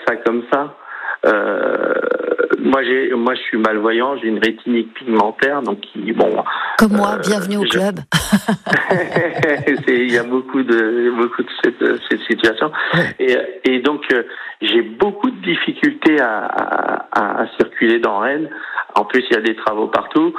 ça comme ça. Moi, je suis malvoyant, j'ai une rétinique pigmentaire, donc comme moi, bienvenue au club. Il y a beaucoup de cette situation, et donc j'ai beaucoup de difficultés à circuler dans Rennes. En plus, il y a des travaux partout.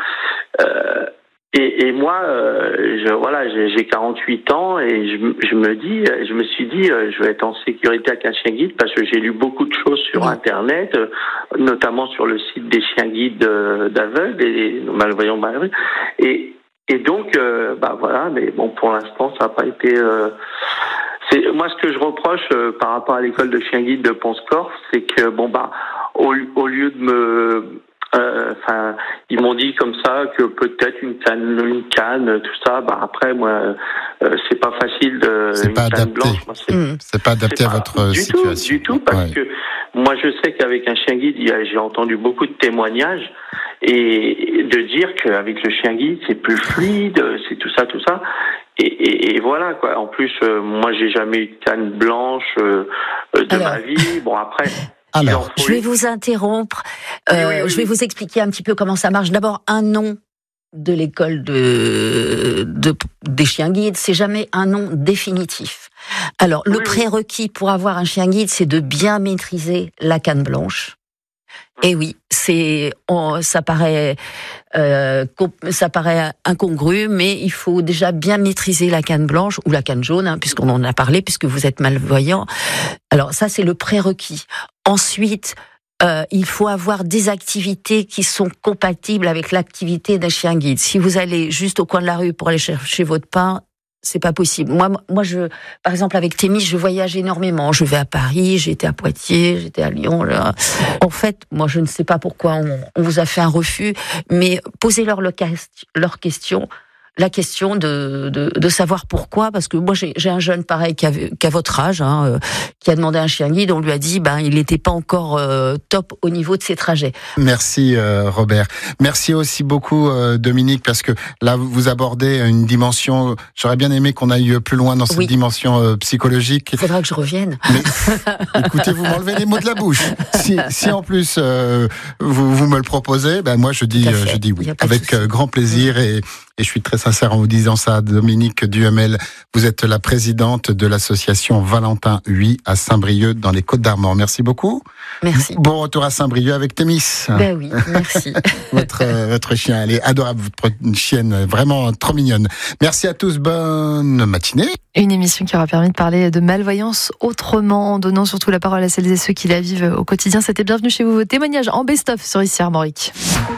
Et moi, j'ai 48 ans et je me suis dit, je vais être en sécurité avec un chien guide parce que j'ai lu beaucoup de choses sur Internet, notamment sur le site des chiens guides d'aveugles et malvoyants malheureux. Et donc, mais bon, pour l'instant, ça n'a pas été. Moi, ce que je reproche par rapport à l'école de chiens guides de Pont-Scorff, c'est que au lieu de me ils m'ont dit comme ça que peut-être une canne, tout ça. Après, moi, c'est pas facile c'est pas adapté. Blanche. Moi, c'est pas adapté à votre situation. Du tout, parce que moi, je sais qu'avec un chien guide, j'ai entendu beaucoup de témoignages et de dire qu'avec le chien guide, c'est plus fluide, c'est tout ça. Et voilà, quoi. En plus, moi, j'ai jamais eu de canne blanche ma vie. Bon, après. Alors, je vais vous interrompre. Je vais vous expliquer un petit peu comment ça marche. D'abord, un nom de l'école des chiens guides, c'est jamais un nom définitif. Alors, le prérequis pour avoir un chien guide, c'est de bien maîtriser la canne blanche. Et oui, ça paraît incongru, mais il faut déjà bien maîtriser la canne blanche ou la canne jaune, puisqu'on en a parlé, puisque vous êtes malvoyant. Alors ça, c'est le prérequis. Ensuite, il faut avoir des activités qui sont compatibles avec l'activité d'un chien guide. Si vous allez juste au coin de la rue pour aller chercher votre pain, c'est pas possible. Moi, par exemple, avec Thémis, je voyage énormément. Je vais à Paris, j'étais à Poitiers, j'étais à Lyon. Là. En fait, moi, je ne sais pas pourquoi on vous a fait un refus, mais posez-leur leur question. La question de savoir pourquoi, parce que moi j'ai un jeune pareil qui a votre âge, qui a demandé un chien guide, on lui a dit il n'était pas encore top au niveau de ses trajets. Merci Robert. Merci aussi beaucoup Dominique, parce que là vous abordez une dimension, j'aurais bien aimé qu'on aille plus loin dans cette dimension psychologique. Il faudra que je revienne. Mais écoutez, vous m'enlevez les mots de la bouche. Si en plus vous me le proposez, moi je dis oui, avec grand plaisir et je suis très sincère en vous disant ça. Dominique Duhamel, vous êtes la présidente de l'association Valentin Huy à Saint-Brieuc dans les Côtes-d'Armor. Merci beaucoup. Merci. Bon retour à Saint-Brieuc avec Thémis. Oui, merci. votre chien, elle est adorable, votre chienne, vraiment trop mignonne. Merci à tous, bonne matinée. Une émission qui aura permis de parler de malvoyance autrement, en donnant surtout la parole à celles et ceux qui la vivent au quotidien. C'était Bienvenue chez vous, vos témoignages en best-of sur Ici Armorique.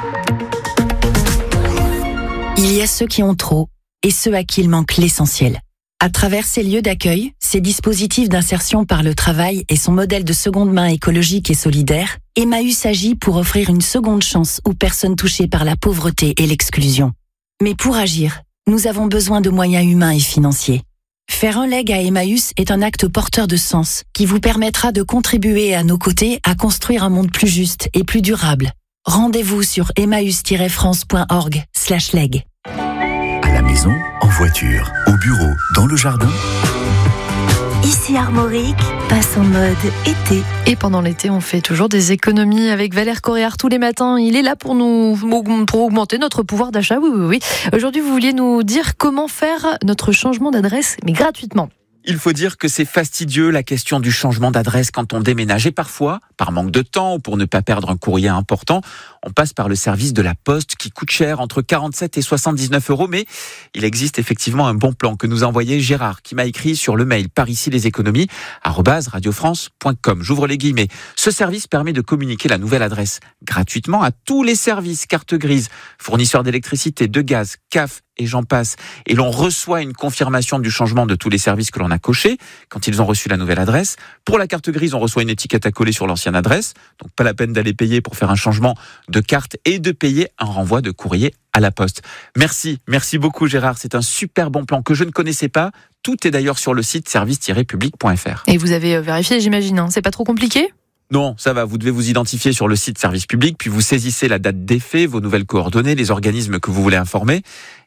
Il y a ceux qui ont trop et ceux à qui il manque l'essentiel. À travers ces lieux d'accueil, ces dispositifs d'insertion par le travail et son modèle de seconde main écologique et solidaire, Emmaüs agit pour offrir une seconde chance aux personnes touchées par la pauvreté et l'exclusion. Mais pour agir, nous avons besoin de moyens humains et financiers. Faire un leg à Emmaüs est un acte porteur de sens qui vous permettra de contribuer à nos côtés à construire un monde plus juste et plus durable. Rendez-vous sur emmaüs-france.org/leg. À la maison, en voiture, au bureau, dans le jardin. Ici Armorique passe en mode été. Et pendant l'été, on fait toujours des économies avec Valère Coréard tous les matins. Il est là pour augmenter notre pouvoir d'achat. Oui. Aujourd'hui, vous vouliez nous dire comment faire notre changement d'adresse, mais gratuitement. Il faut dire que c'est fastidieux la question du changement d'adresse quand on déménage. Et parfois, par manque de temps ou pour ne pas perdre un courrier important, on passe par le service de la Poste qui coûte cher, entre 47 et 79 €. Mais il existe effectivement un bon plan que nous a envoyé Gérard, qui m'a écrit sur le mail par ici les économies @radiofrance.com. J'ouvre les guillemets. Ce service permet de communiquer la nouvelle adresse gratuitement à tous les services, carte grise, fournisseurs d'électricité, de gaz, CAF et j'en passe. Et l'on reçoit une confirmation du changement de tous les services que l'on a cochés quand ils ont reçu la nouvelle adresse. Pour la carte grise, on reçoit une étiquette à coller sur l'ancienne adresse. Donc pas la peine d'aller payer pour faire un changement de carte et de payer un renvoi de courrier à la Poste. Merci beaucoup Gérard. C'est un super bon plan que je ne connaissais pas. Tout est d'ailleurs sur le site service-public.fr. Et vous avez vérifié, j'imagine, c'est pas trop compliqué ? Non, ça va, vous devez vous identifier sur le site Service Public, puis vous saisissez la date d'effet, vos nouvelles coordonnées, les organismes que vous voulez informer.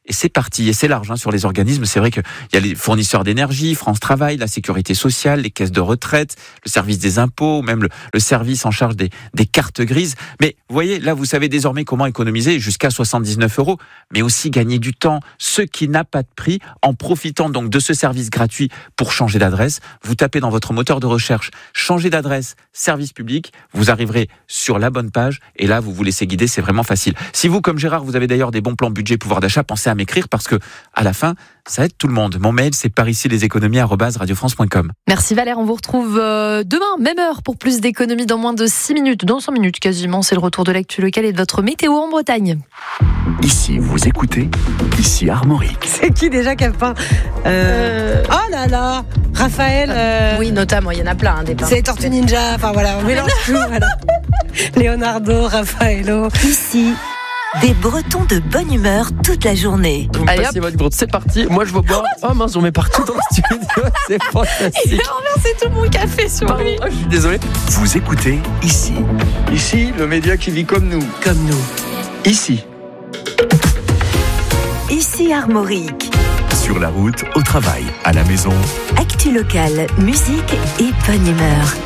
et c'est parti. Et c'est large sur les organismes. C'est vrai qu'il y a les fournisseurs d'énergie, France Travail, la sécurité sociale, les caisses de retraite, le service des impôts, même le service en charge des cartes grises. Mais vous voyez, là, vous savez désormais comment économiser jusqu'à 79 €, mais aussi gagner du temps, ce qui n'a pas de prix, en profitant donc de ce service gratuit pour changer d'adresse. Vous tapez dans votre moteur de recherche « Changer d'adresse, service public », vous arriverez sur la bonne page et là, vous vous laissez guider, c'est vraiment facile. Si vous, comme Gérard, vous avez d'ailleurs des bons plans budget pouvoir d'achat, pensez à m'écrire parce que à la fin, ça aide tout le monde. Mon mail, c'est paricileséconomies@radiofrance.com. Merci Valère, on vous retrouve demain, même heure, pour plus d'économies dans moins de 6 minutes, dans 5 minutes quasiment. C'est le retour de l'actu locale et de votre météo en Bretagne. Ici, vous écoutez, ici Armorique. C'est qui déjà qui a peint Oh là là, Raphaël. Oui, notamment, il y en a plein des peintres. C'est Tortue Ninja, enfin voilà, on mélange tout. Voilà. Leonardo, Raffaello. Ici, des Bretons de bonne humeur toute la journée. Vous me passez votre gourde, c'est parti. Moi, je vais boire. Oh mince, on met partout dans le studio. C'est fantastique. Il a renversé tout mon café sur lui. Je suis désolé. Vous écoutez ici. Ici, le média qui vit comme nous. Comme nous. Ici. Ici Armorique. Sur la route, au travail, à la maison. Actu locale, musique et bonne humeur.